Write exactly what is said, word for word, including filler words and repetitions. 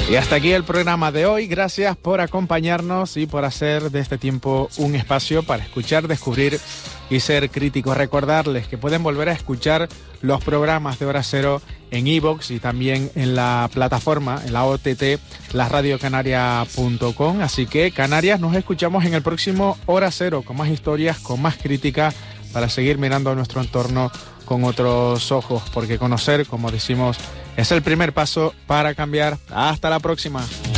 Y hasta aquí el programa de hoy. Gracias por acompañarnos y por hacer de este tiempo un espacio para escuchar, descubrir y ser críticos. Recordarles que pueden volver a escuchar los programas de Hora Cero en iVoox y también en la plataforma, en la O T T, la radio canaria punto com. Así que, Canarias, nos escuchamos en el próximo Hora Cero con más historias, con más crítica, para seguir mirando a nuestro entorno con otros ojos, porque conocer, como decimos, es el primer paso para cambiar. Hasta la próxima.